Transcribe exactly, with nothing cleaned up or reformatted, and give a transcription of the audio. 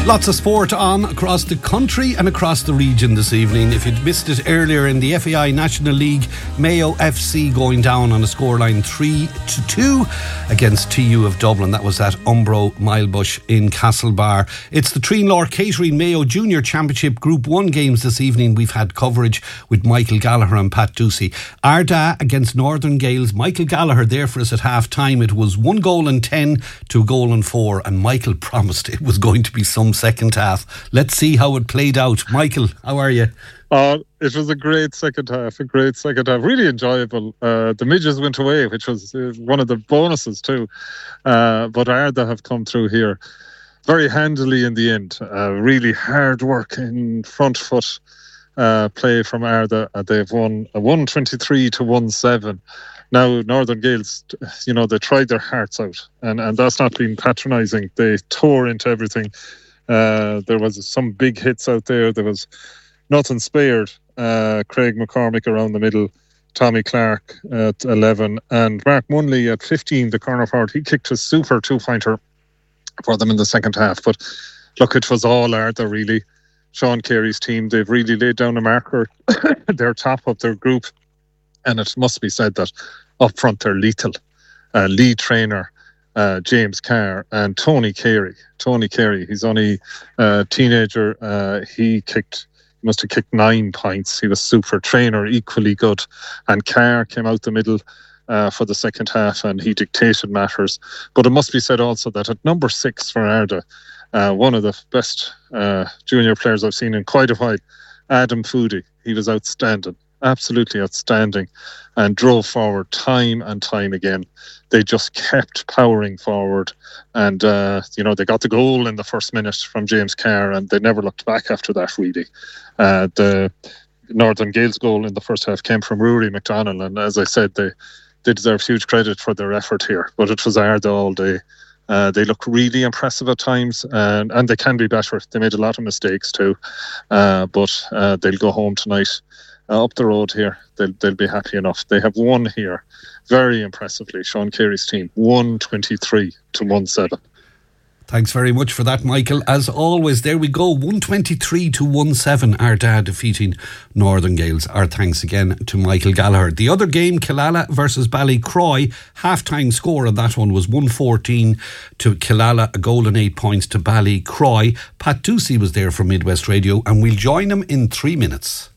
Lots of sport on across the country and across the region this evening. If you'd missed it earlier in the F A I National League, Mayo F C going down on a scoreline three to two against T U of Dublin. That was at Umbro Milebush in Castlebar. It's the Treenlaw Catering Mayo Junior Championship Group one games this evening. We've had coverage with Michael Gallagher and Pat Ducey. Arda against Northern Gales. Michael Gallagher there for us at half time. It was one goal and ten to a goal and four, and Michael promised it was going to be some second half. Let's see how it played out. Michael, how are you? Uh, it was a great second half, a great second half, really enjoyable. Uh, the midges went away, which was uh, one of the bonuses too. Uh, but Arda have come through here very handily in the end. Uh, really hard work in front foot uh, play from Arda. Uh, they've won a one twenty-three to one seven. Now, Northern Gales, you know, they tried their hearts out, and, and that's not being patronising. They tore into everything. Uh, there was some big hits out there. There was nothing spared. Uh, Craig McCormick around the middle, Tommy Clark at eleven, and Mark Munley at fifteen, the corner forward. He kicked a super two-pointer for them in the second half. But look, it was all Arda, really. Sean Carey's team, they've really laid down a marker. They're top of their group. And it must be said that up front they're lethal. Uh, lead trainer uh, James Carr and Tony Carey. Tony Carey, he's only a teenager. Uh, he kicked, he must have kicked nine points. He was super. Trainer, equally good. And Carr came out the middle uh, for the second half, and he dictated matters. But it must be said also that at number six for Arda, uh, one of the best uh, junior players I've seen in quite a while, Adam Foodie, he was outstanding. Absolutely outstanding, and drove forward time and time again. They just kept powering forward, and uh, you know, they got the goal in the first minute from James Carr, and they never looked back after that, really. Uh, the Northern Gales goal in the first half came from Rory McDonnell, and as I said, they, they deserve huge credit for their effort here, but it was Arda all day. Uh, they look really impressive at times, and, and they can be better. They made a lot of mistakes too, uh, but uh, they'll go home tonight. Uh, up the road here, they'll, they'll be happy enough. They have won here very impressively. Sean Carey's team, one twenty-three to one seven. Thanks very much for that, Michael. As always, there we go, one twenty-three to one seven, Arda defeating Northern Gales. Our thanks again to Michael Gallagher. The other game, Killala versus Ballycroy, half-time score on that one was one fourteen to Killala, a goal and eight points to Ballycroy. Pat Ducey was there from Midwest Radio, and we'll join him in three minutes.